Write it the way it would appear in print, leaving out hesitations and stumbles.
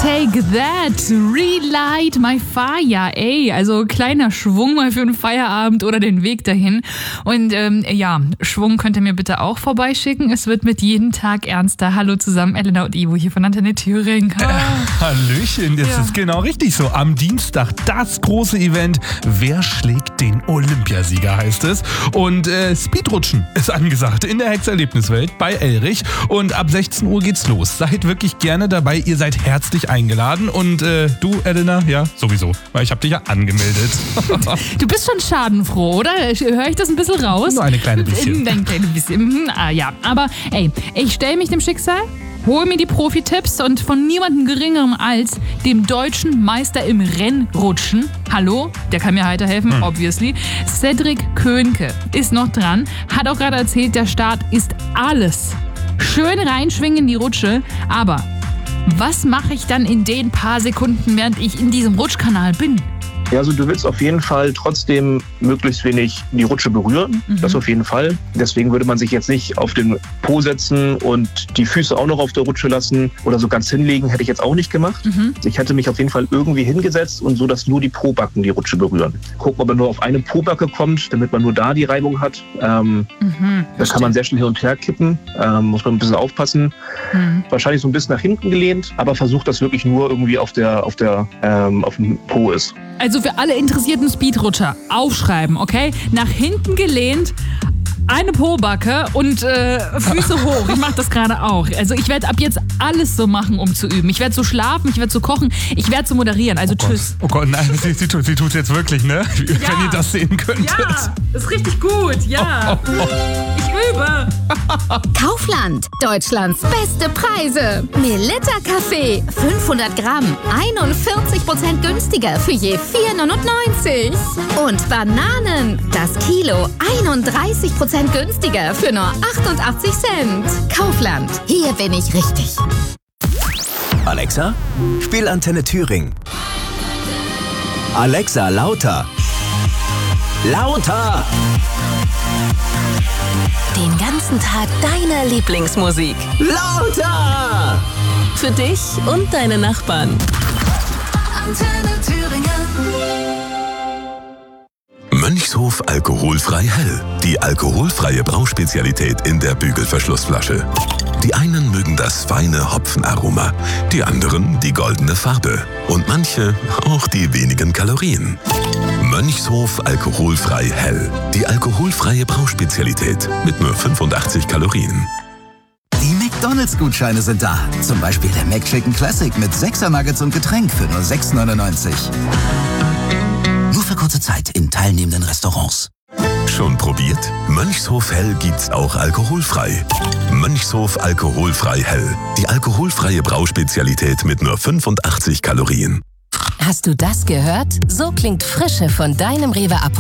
Take that, relight my fire. Ey, also kleiner Schwung mal für einen Feierabend oder den Weg dahin. Und Schwung könnt ihr mir bitte auch vorbeischicken. Es wird mit jedem Tag ernster. Hallo zusammen, Elena und Ivo hier von Antenne Thüringen. Hallöchen, das ist genau richtig so. Am Dienstag das große Event. Wer schlägt den Olympiasieger, heißt es. Und Speedrutschen ist angesagt in der Hexerlebniswelt bei Elrich. Und ab 16 Uhr geht's los. Seid wirklich gerne dabei. Ihr seid herzlich eingeladen. Und du, Elena, ja, sowieso. Weil ich habe dich ja angemeldet. Du bist schon schadenfroh, oder? Höre ich das ein bisschen raus? Nur eine kleine bisschen. Ein kleines bisschen. Aber ey, ich stelle mich dem Schicksal, hol mir die Profi-Tipps und von niemandem geringerem als dem deutschen Meister im Rennrutschen. Hallo, der kann mir weiterhelfen, obviously. Cedric Könke ist noch dran, hat auch gerade erzählt, der Start ist alles. Schön reinschwingen in die Rutsche, aber was mache ich dann in den paar Sekunden, während ich in diesem Rutschkanal bin? Ja, also du willst auf jeden Fall trotzdem möglichst wenig die Rutsche berühren. Das auf jeden Fall. Deswegen würde man sich jetzt nicht auf den Po setzen und die Füße auch noch auf der Rutsche lassen oder so ganz hinlegen, hätte ich jetzt auch nicht gemacht. Ich hätte mich auf jeden Fall irgendwie hingesetzt und so, dass nur die Pobacken die Rutsche berühren. Gucken, ob man nur auf eine Pobacke kommt, damit man nur da die Reibung hat. Da kann man sehr schnell hin und her kippen. Muss man ein bisschen aufpassen. Wahrscheinlich so ein bisschen nach hinten gelehnt, aber versucht, dass wirklich nur irgendwie auf dem Po ist. Also für alle interessierten Speedrutscher, aufschreiben, okay? Nach hinten gelehnt, eine Pobacke und Füße hoch. Ich mache das gerade auch. Also ich werde ab jetzt alles so machen, um zu üben. Ich werde so schlafen, ich werde so kochen, ich werde so moderieren. Also tschüss. Oh Gott, nein, sie tut es jetzt wirklich, ne? Ja. Wenn ihr das sehen könntet. Ja, ist richtig gut, ja. Ich übe. Kaufland, Deutschlands beste Preise. Melitta Kaffee, 500 Gramm, 41% günstiger für je 4,99. Und Bananen, das Kilo, 31% günstiger für nur 88 Cent. Kaufland, hier bin ich richtig. Alexa, spiel Antenne Thüringen. Alexa, lauter. Lauter! Den ganzen Tag deine Lieblingsmusik. Lauter! Für dich und deine Nachbarn. Antenne Thüringen. Mönchshof alkoholfrei hell. Die alkoholfreie Brauspezialität in der Bügelverschlussflasche. Die einen mögen das feine Hopfenaroma, die anderen die goldene Farbe und manche auch die wenigen Kalorien. Mönchshof alkoholfrei hell. Die alkoholfreie Brauspezialität mit nur 85 Kalorien. Die McDonald's-Gutscheine sind da. Zum Beispiel der McChicken Classic mit 6er Nuggets und Getränk für nur 6,99. Nur für kurze Zeit in teilnehmenden Restaurants. Schon probiert? Mönchshof hell gibt's auch alkoholfrei. Mönchshof alkoholfrei hell. Die alkoholfreie Brauspezialität mit nur 85 Kalorien. Hast du das gehört? So klingt Frische von deinem Rewe